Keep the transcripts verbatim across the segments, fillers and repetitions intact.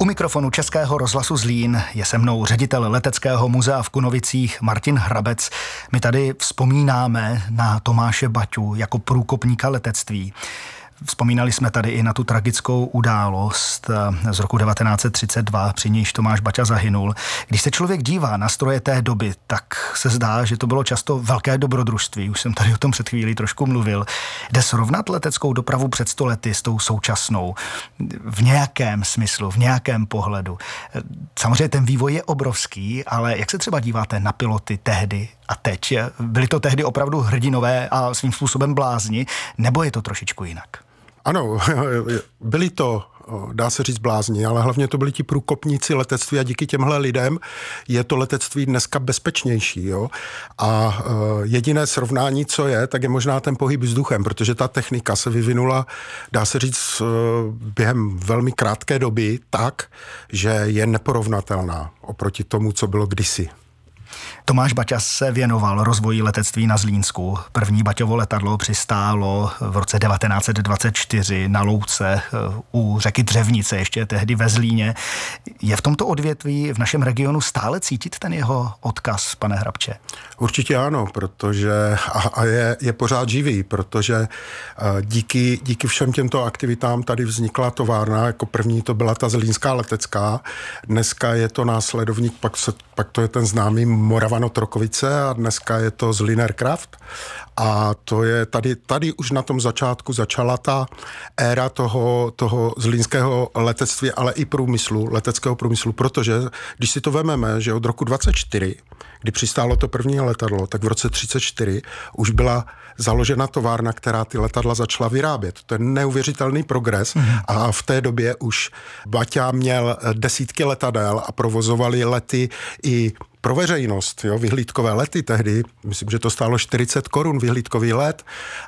mikrofonu Českého rozhlasu Zlín je se mnou ředitel Leteckého muzea v Kunovicích Martin Hrabec. My tady vzpomínáme na Tomáše Baťu jako průkopníka letectví. Vzpomínali jsme tady i na tu tragickou událost z roku devatenáct set třicet dva, při níž Tomáš Baťa zahynul. Když se člověk dívá na stroje té doby, tak se zdá, že to bylo často velké dobrodružství. Už jsem tady o tom před chvílí trošku mluvil. Jde srovnat leteckou dopravu před sto lety s tou současnou? V nějakém smyslu, v nějakém pohledu. Samozřejmě ten vývoj je obrovský, ale jak se třeba díváte na piloty tehdy a teď? Byli to tehdy opravdu hrdinové a svým způsobem blázni, nebo je to trošičku jinak? Ano, byli to, dá se říct, blázni, ale hlavně to byli ti průkopníci letectví a díky těmhle lidem je to letectví dneska bezpečnější. Jo? A jediné srovnání, co je, tak je možná ten pohyb vzduchem, protože ta technika se vyvinula, dá se říct, během velmi krátké doby tak, že je neporovnatelná oproti tomu, co bylo kdysi. Tomáš Baťa se věnoval rozvoji letectví na Zlínsku. První Baťovo letadlo přistálo v roce devatenáct set dvacet čtyři na louce u řeky Dřevnice, ještě tehdy ve Zlíně. Je v tomto odvětví v našem regionu stále cítit ten jeho odkaz, pane Hrabče? Určitě ano, protože a, a je, je pořád živý, protože díky, díky všem těmto aktivitám tady vznikla továrna, jako první to byla ta Zlínská letecká, dneska je to následovník, pak, se, pak to je ten známý Moravano-Trokovice a dneska je to Zlín Aircraft. A to je tady, tady už na tom začátku začala ta éra toho, toho zlínského letectví, ale i průmyslu, leteckého průmyslu, protože když si to vememe, že od roku dvacet čtyři, kdy přistálo to první letadlo, tak v roce třicet čtyři už byla založena továrna, která ty letadla začala vyrábět. To je neuvěřitelný progres mm. a v té době už Baťa měl desítky letadel a provozovali lety i pro veřejnost, jo, vyhlídkové lety tehdy, myslím, že to stálo čtyřicet korun vyhlídkový let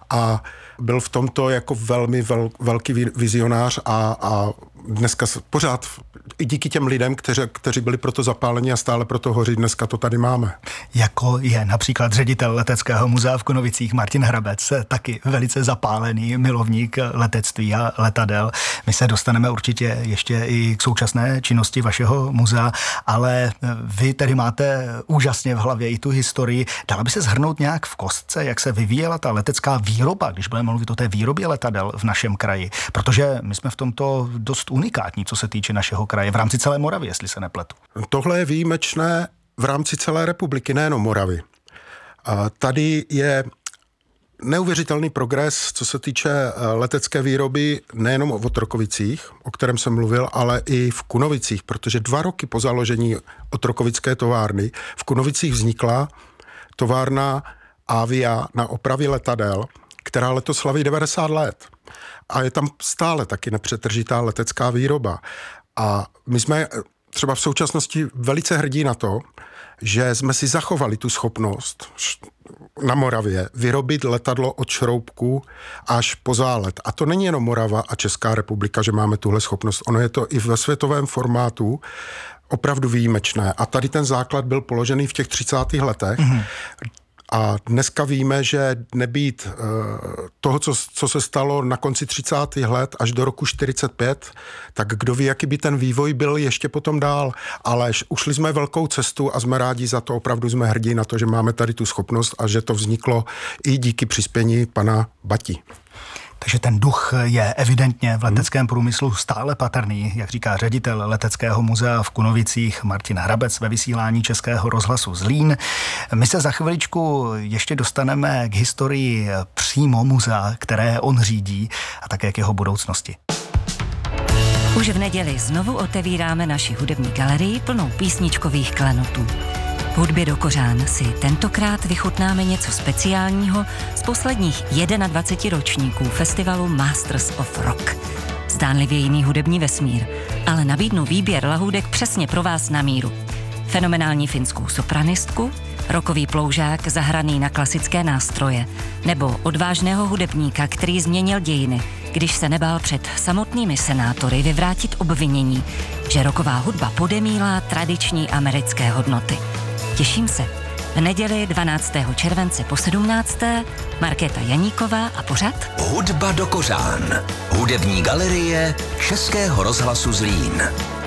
a byl v tomto jako velmi vel, velký vizionář a, a dneska pořád i díky těm lidem, kteři, kteří byli proto zapáleni a stále proto hoří, dneska to tady máme. Jako je například ředitel Leteckého muzea v Kunovicích Martin Hrabec, taky velice zapálený milovník letectví a letadel. My se dostaneme určitě ještě i k současné činnosti vašeho muzea, ale vy tedy máte úžasně v hlavě i tu historii. Dala by se shrnout nějak v kostce, jak se vyvíjela ta letecká výroba, když budeme mluvit o té výrobě letadel v našem kraji, protože my jsme v tomto dost unikátní, co se týče našeho kraje, v rámci celé Moravy, jestli se nepletu. Tohle je výjimečné v rámci celé republiky, nejenom Moravy. A tady je neuvěřitelný progres, co se týče letecké výroby, nejenom o Otrokovicích, o kterém jsem mluvil, ale i v Kunovicích, protože dva roky po založení Otrokovické továrny v Kunovicích vznikla továrna Avia na opravy letadel, která letos slaví devadesát let. A je tam stále taky nepřetržitá letecká výroba. A my jsme třeba v současnosti velice hrdí na to, že jsme si zachovali tu schopnost na Moravě vyrobit letadlo od šroubku až po zálet. A to není jenom Morava a Česká republika, že máme tuhle schopnost. Ono je to i ve světovém formátu opravdu výjimečné. A tady ten základ byl položený v těch třicátých letech. Mm-hmm. A dneska víme, že nebýt uh, toho, co, co se stalo na konci třicátých let až do roku čtyřicet pět, tak kdo ví, jaký by ten vývoj byl ještě potom dál. Ale ušli jsme velkou cestu a jsme rádi za to, opravdu jsme hrdí na to, že máme tady tu schopnost a že to vzniklo i díky přispění pana Bati. Takže ten duch je evidentně v leteckém průmyslu stále patrný, jak říká ředitel Leteckého muzea v Kunovicích Martin Hrabec ve vysílání Českého rozhlasu Zlín. My se za chviličku ještě dostaneme k historii přímo muzea, které on řídí, a také k jeho budoucnosti. Už v neděli znovu otevíráme naši hudební galerii plnou písničkových klenotů. V hudbě do kořán si tentokrát vychutnáme něco speciálního z posledních dvaceti jedna ročníků festivalu Masters of Rock. Zdánlivě jiný hudební vesmír, ale nabídnu výběr lahůdek přesně pro vás na míru. Fenomenální finskou sopranistku, rockový ploužák zahraný na klasické nástroje, nebo odvážného hudebníka, který změnil dějiny, když se nebál před samotnými senátory vyvrátit obvinění, že rocková hudba podemílá tradiční americké hodnoty. Těším se. V neděli dvanáctého července po sedmnácté Markéta Janíková a pořad Hudba do kořán. Hudební galerie Českého rozhlasu Zlín.